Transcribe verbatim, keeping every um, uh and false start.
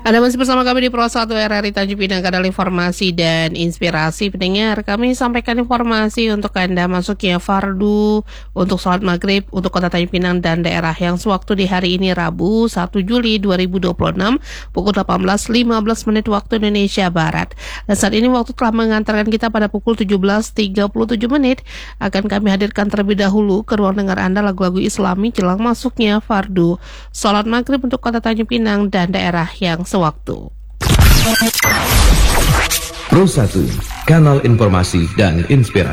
Anda masih bersama kami di Pro satu R R I Tanjung Pinang, kanal informasi dan inspirasi. Pendengar, kami sampaikan informasi untuk Anda masuknya fardu untuk sholat maghrib untuk kota Tanjung Pinang dan daerah yang sewaktu di hari ini Rabu satu Juli dua ribu dua puluh enam pukul delapan belas lima belas menit waktu Indonesia Barat. Dan saat ini waktu telah mengantarkan kita pada pukul tujuh belas tiga puluh tujuh menit. Akan kami hadirkan terlebih dahulu ke ruang dengar Anda lagu-lagu Islami jelang masuknya fardu sholat maghrib untuk kota Tanjung Pinang dan daerah yang sewaktu. Pro satu, kanal informasi dan inspirasi.